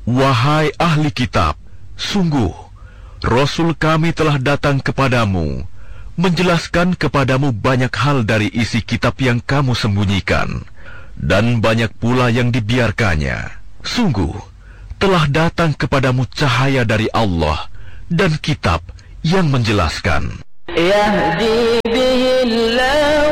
Wahai ahli kitab, sungguh Rasul kami telah datang kepadamu, menjelaskan kepadamu banyak hal dari isi kitab yang kamu sembunyikan, dan banyak pula yang dibiarkannya. Sungguh, telah datang kepadamu cahaya dari Allah dan kitab yang menjelaskan. Yahdi bihillahu